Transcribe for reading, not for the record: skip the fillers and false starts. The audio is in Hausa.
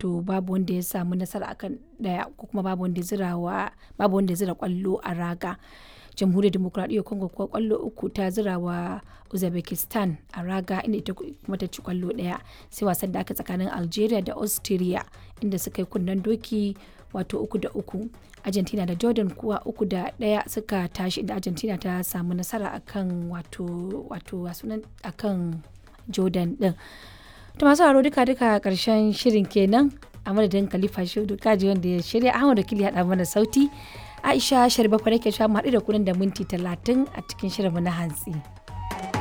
wato babu wanda ya samu nasara akan ɗaya ko kuma babu wanda ya zira ƙwallo a raga. Jamhuriyar Demokuraɗiyyar Congo kuwa ƙwallo 3 ta zira wa Uzbekistan a raga inda ita kuma ta ci ƙwallo 1. Sai wasan da aka tsakanin Algeria da Austria inda suka yi kunnen doki wato 3-3. Argentina da Jordan kuwa 3-1 suka tashi inda Argentina ta samu nasara akan akan Jordan din. To masu haro duka karshen shirin kenan a madadin Khalifa Shehu Kaji wanda ya shirya, Ahmad Wakili ya mana sauti. Aisha Sharbafa nake sha mu haɗu da kunan da minti 30 a cikin shirinmu na hantsi.